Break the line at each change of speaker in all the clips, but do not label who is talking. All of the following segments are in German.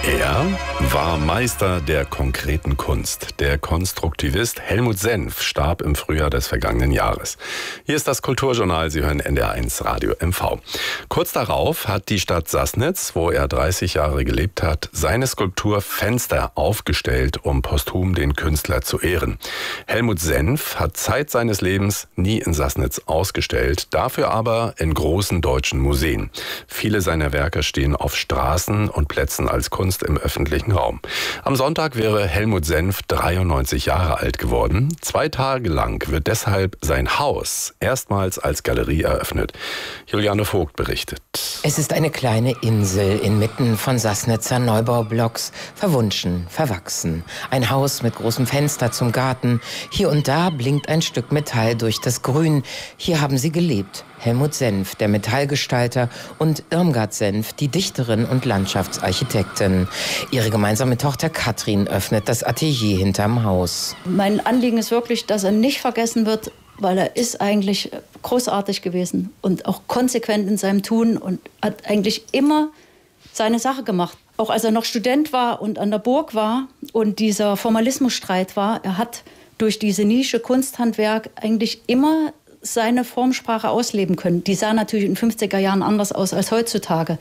Er war Meister der konkreten Kunst. Der Konstruktivist Helmut Senf starb im Frühjahr des vergangenen Jahres. Hier ist das Kulturjournal, Sie hören NDR1 Radio MV. Kurz darauf hat die Stadt Sassnitz, wo er 30 Jahre gelebt hat, seine Skulptur Fenster aufgestellt, um posthum den Künstler zu ehren. Helmut Senf hat Zeit seines Lebens nie in Sassnitz ausgestellt, dafür aber in großen deutschen Museen. Viele seiner Werke stehen auf Straßen und Plätzen als Kunst im öffentlichen Raum. Am Sonntag wäre Helmut Senf 93 Jahre alt geworden. 2 Tage lang wird deshalb sein Haus erstmals als Galerie eröffnet. Juliane Vogt berichtet.
Es ist eine kleine Insel inmitten von Sassnitzer Neubaublocks, verwunschen, verwachsen. Ein Haus mit großem Fenster zum Garten. Hier und da blinkt ein Stück Metall durch das Grün. Hier haben sie gelebt. Helmut Senf, der Metallgestalter, und Irmgard Senf, die Dichterin und Landschaftsarchitektin. Ihre gemeinsame Tochter Katrin öffnet das Atelier hinterm Haus.
Mein Anliegen ist wirklich, dass er nicht vergessen wird, weil er ist eigentlich großartig gewesen und auch konsequent in seinem Tun und hat eigentlich immer seine Sache gemacht. Auch als er noch Student war und an der Burg war und dieser Formalismusstreit war, er hat durch diese Nische Kunsthandwerk eigentlich immer seine Formsprache ausleben können. Die sah natürlich in den 50er Jahren anders aus als heutzutage.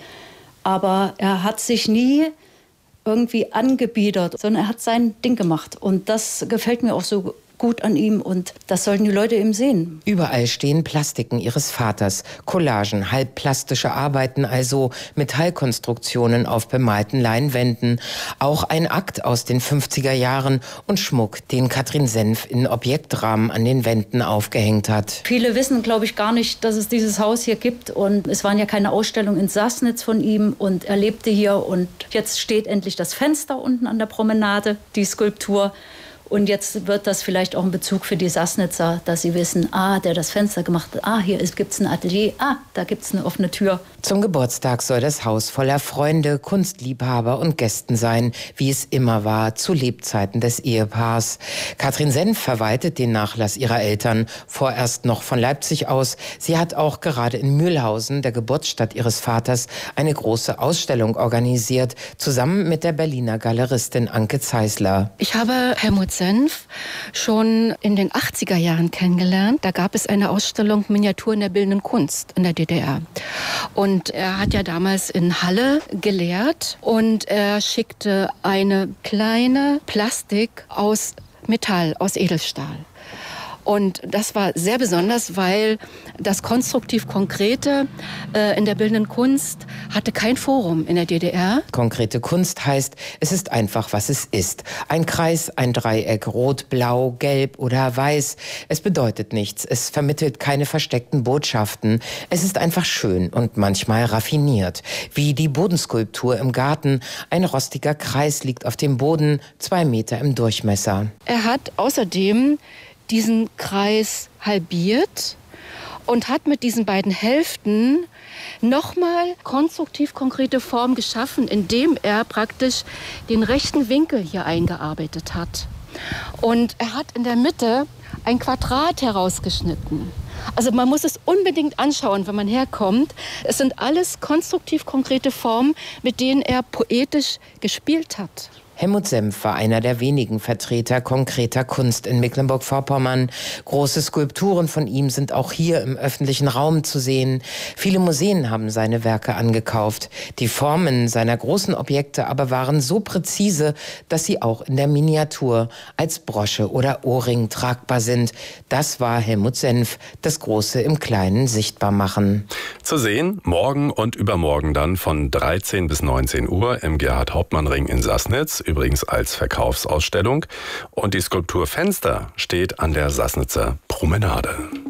Aber er hat sich nie irgendwie angebiedert, sondern er hat sein Ding gemacht. Und das gefällt mir auch so gut an ihm und das sollten die Leute eben sehen.
Überall stehen Plastiken ihres Vaters, Collagen, halbplastische Arbeiten, also Metallkonstruktionen auf bemalten Leinwänden. Auch ein Akt aus den 50er Jahren und Schmuck, den Katrin Senf in Objektrahmen an den Wänden aufgehängt hat.
Viele wissen, glaube ich, gar nicht, dass es dieses Haus hier gibt und es waren ja keine Ausstellungen in Sassnitz von ihm und er lebte hier und jetzt steht endlich das Fenster unten an der Promenade, die Skulptur. Und jetzt wird das vielleicht auch ein Bezug für die Sassnitzer, dass sie wissen, der das Fenster gemacht hat, hier gibt es ein Atelier, da gibt es eine offene Tür.
Zum Geburtstag soll das Haus voller Freunde, Kunstliebhaber und Gästen sein, wie es immer war zu Lebzeiten des Ehepaars. Katrin Senf verwaltet den Nachlass ihrer Eltern, vorerst noch von Leipzig aus. Sie hat auch gerade in Mühlhausen, der Geburtsstadt ihres Vaters, eine große Ausstellung organisiert, zusammen mit der Berliner Galeristin Anke Zeisler.
Ich habe Helmut Senf schon in den 80er Jahren kennengelernt. Da gab es eine Ausstellung Miniaturen der bildenden Kunst in der DDR. Und er hat ja damals in Halle gelehrt und er schickte eine kleine Plastik aus Metall, aus Edelstahl. Und das war sehr besonders, weil das konstruktiv-konkrete in der bildenden Kunst hatte kein Forum in der DDR.
Konkrete Kunst heißt, es ist einfach, was es ist. Ein Kreis, ein Dreieck, rot, blau, gelb oder weiß. Es bedeutet nichts. Es vermittelt keine versteckten Botschaften. Es ist einfach schön und manchmal raffiniert. Wie die Bodenskulptur im Garten. Ein rostiger Kreis liegt auf dem Boden, 2 Meter im Durchmesser.
Er hat außerdem diesen Kreis halbiert und hat mit diesen beiden Hälften nochmal konstruktiv konkrete Form geschaffen, indem er praktisch den rechten Winkel hier eingearbeitet hat. Und er hat in der Mitte ein Quadrat herausgeschnitten. Also man muss es unbedingt anschauen, wenn man herkommt. Es sind alles konstruktiv konkrete Formen, mit denen er poetisch gespielt hat.
Helmut Senf war einer der wenigen Vertreter konkreter Kunst in Mecklenburg-Vorpommern. Große Skulpturen von ihm sind auch hier im öffentlichen Raum zu sehen. Viele Museen haben seine Werke angekauft. Die Formen seiner großen Objekte aber waren so präzise, dass sie auch in der Miniatur als Brosche oder Ohrring tragbar sind. Das war Helmut Senf, das Große im Kleinen sichtbar machen.
Zu sehen morgen und übermorgen dann von 13 bis 19 Uhr im Gerhard-Hauptmann-Ring in Sassnitz. Übrigens als Verkaufsausstellung. Und die Skulptur Fenster steht an der Sassnitzer Promenade.